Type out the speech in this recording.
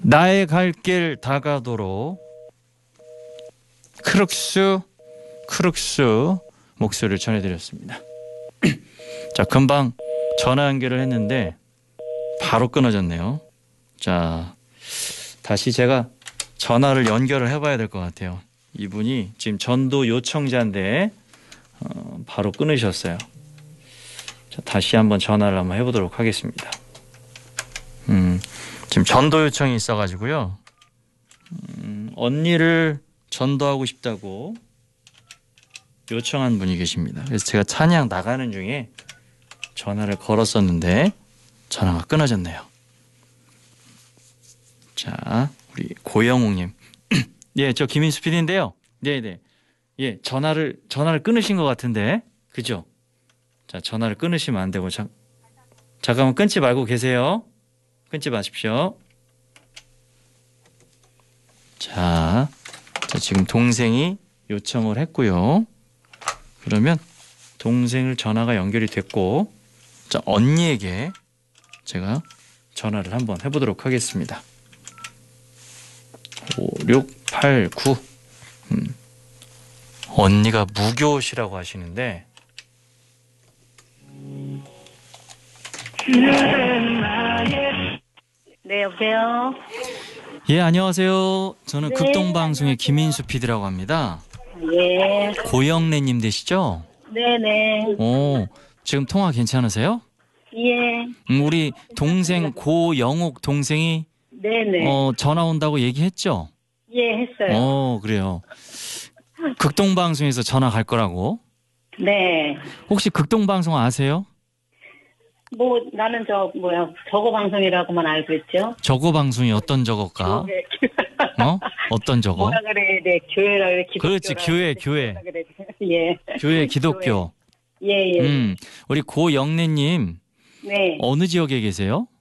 나의 갈 길 다가도록 크룩스 목소리를 전해드렸습니다. 자, 금방 전화 연결을 했는데 바로 끊어졌네요. 자, 다시 제가 전화를 연결을 해봐야 될 것 같아요. 이분이 지금 전도 요청자인데 바로 끊으셨어요. 자, 다시 한번 전화를 한번 해보도록 하겠습니다. 지금 전도 요청이 있어가지고요. 언니를 전도하고 싶다고 요청한 분이 계십니다. 그래서 제가 찬양 나가는 중에 전화를 걸었었는데 전화가 끊어졌네요. 자, 우리 고영웅님. 예, 저 김인수 PD인데요. 네네. 예, 전화를 끊으신 것 같은데, 그죠? 자, 전화를 끊으시면 안 되고, 잠깐만 끊지 말고 계세요. 끊지 마십시오. 자, 지금 동생이 요청을 했고요. 그러면 동생을 전화가 연결이 됐고, 자, 언니에게 제가 전화를 한번 해보도록 하겠습니다. 5689. 언니가 무교시라고 하시는데, 네, 여보세요? 예, 안녕하세요. 저는 네. 극동방송의 김인수 PD라고 합니다. 예. 고영래님 되시죠? 네네. 오, 지금 통화 괜찮으세요? 예. 우리 동생 고영욱 동생이 네네. 전화 온다고 얘기했죠? 예, 했어요. 그래요. 극동방송에서 전화 갈 거라고. 네. 혹시 극동방송 아세요? 뭐, 나는 저거 방송이라고만 알고 있죠. 저거 방송이 어떤 저거가? 네. 어떤 저거? 뭐라 그래, 네, 교회라 그래, 기독교. 그렇지, 교회. 그래. 예. 교회 기독교. 예, 예. 우리 고영래님 네. 어느 지역에 계세요?